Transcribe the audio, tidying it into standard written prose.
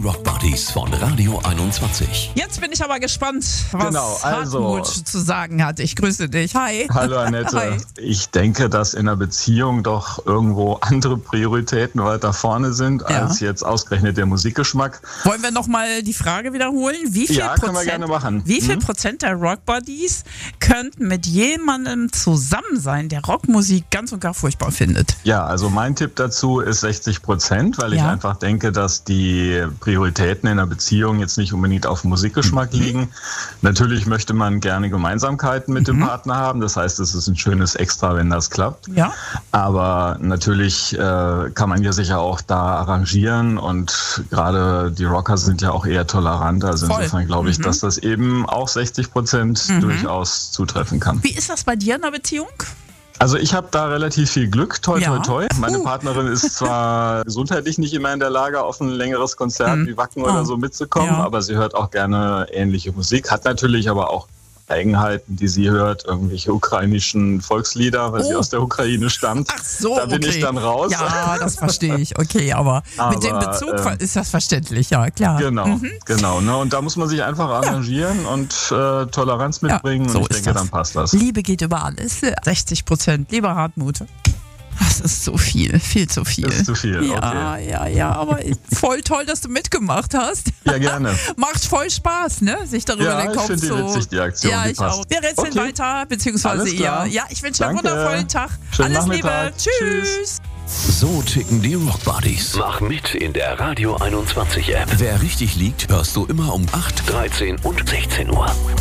Rock Buddies von Radio 21. Jetzt bin ich aber gespannt, was Hartmut zu sagen hat. Ich grüße dich. Hi. Hallo Annette. Hi. Ich denke, dass in einer Beziehung doch irgendwo andere Prioritäten weiter vorne sind, als jetzt ausgerechnet der Musikgeschmack. Wollen wir nochmal die Frage wiederholen? Wie viel können wir gerne machen. Wie viel Prozent der Rock Buddies könnten mit jemandem zusammen sein, der Rockmusik ganz und gar furchtbar findet? Ja, also mein Tipp dazu ist 60%, weil ich einfach denke, dass die Prioritäten in einer Beziehung jetzt nicht unbedingt auf Musikgeschmack liegen. Natürlich möchte man gerne Gemeinsamkeiten mit dem Partner haben. Das heißt, es ist ein schönes Extra, wenn das klappt. Ja. Aber natürlich kann man ja sicher auch da arrangieren und gerade die Rocker sind ja auch eher tolerant. Also insofern glaube ich, dass das eben auch 60% durchaus zutreffen kann. Wie ist das bei dir in einer Beziehung? Also ich habe da relativ viel Glück, toi toi toi. Meine Partnerin ist zwar gesundheitlich nicht immer in der Lage, auf ein längeres Konzert wie Wacken oder so mitzukommen, aber sie hört auch gerne ähnliche Musik, hat natürlich aber auch Eigenheiten, die sie hört, irgendwelche ukrainischen Volkslieder, weil sie aus der Ukraine stammt. Ach so, da bin ich dann raus. Ja, das verstehe ich. Okay, aber mit dem Bezug ist das verständlich, ja, klar. Genau. Ne? Und da muss man sich einfach arrangieren und Toleranz mitbringen und ich denke, dann passt das. Liebe geht über alles. 60%, lieber Hartmut. Das ist zu viel, viel zu viel. Das ist zu viel, Ja, aber voll toll, dass du mitgemacht hast. Ja, gerne. Macht voll Spaß, ne? Sich darüber den Kopf ich finde die witzig, die Aktion. Ja, die ich passt. auch. Wir rätseln weiter, beziehungsweise ihr. Ja, ich wünsche einen wundervollen Tag. Schönen Alles Nachmittag. Liebe. Tschüss. So ticken die Rock Buddies. Mach mit in der Radio 21 App. Wer richtig liegt, hörst du immer um 8, 13 und 16 Uhr.